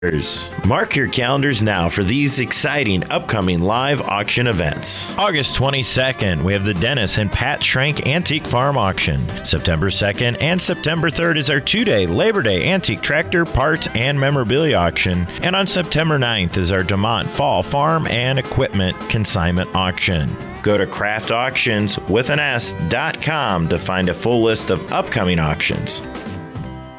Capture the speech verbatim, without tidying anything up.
Mark your calendars now for these exciting upcoming live auction events. August twenty-second, we have the Dennis and Pat Schrank Antique Farm Auction. September second and September third is our two-day Labor Day Antique Tractor, Parts, and Memorabilia Auction. And on September ninth is our DeMont Fall Farm and Equipment Consignment Auction. Go to craft auctions with an S dot com to find a full list of upcoming auctions.